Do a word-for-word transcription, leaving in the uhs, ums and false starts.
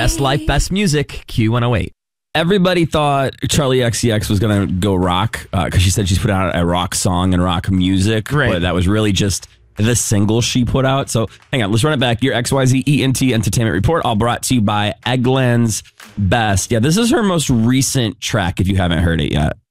Best life, best music, Q one oh eight. Everybody thought Charlie X C X was going to go rock because uh, she said she's put out a rock song and rock music. Right. But that was really just the single she put out. So hang on, let's run it back. Your X Y Z E N T Entertainment Report, all brought to you by Eggland's Best. Yeah, this is her most recent track if you haven't heard it yet.